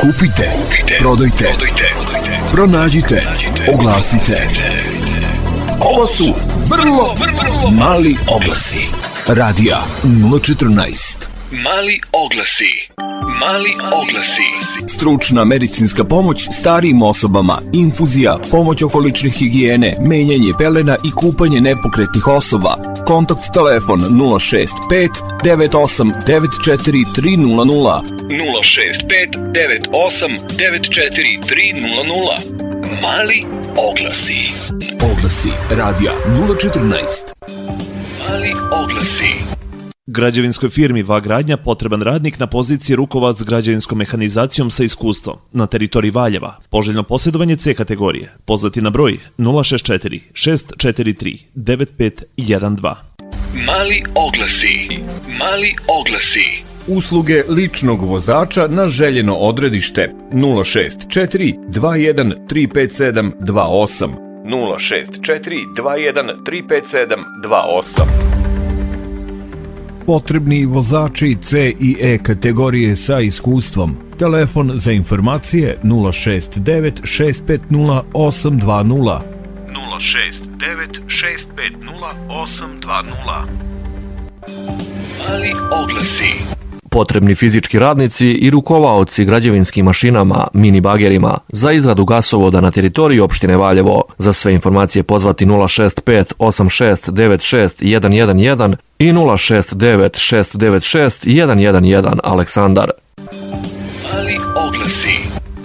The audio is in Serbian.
Kupite, prodajte, pronađite, oglasite. Ovo su vrlo mali oglasi. Radija 014. Mali oglasi. Stručna medicinska pomoć starijim osobama, infuzija, pomoć oko lične higijene, menjanje pelena i kupanje nepokretnih osoba. Kontakt telefon 065 98 94 300 065 98 94 300. Mali oglasi. Oglasi radija 014. Mali oglasi. Građevinskoj firmi Va-gradnja potreban radnik na poziciji rukovac građevinskom mehanizacijom sa iskustvom na teritoriji Valjeva. Poželjno posjedovanje C kategorije. Pozvati na broj 064 643 9512. Mali oglasi. Usluge ličnog vozača na željeno odredište 064 21 357 28 064 21 357 28. Potrebni vozači C i E kategorije sa iskustvom. Telefon za informacije 069 650 820 069 650 820. Mali oglasi. Potrebni fizički radnici i rukovaoci građevinskim mašinama, mini bagerima za izradu gasovoda na teritoriji opštine Valjevo. Za sve informacije pozvati 065 86 96 111 i 069 696 111 Aleksandar. Mali oglasi.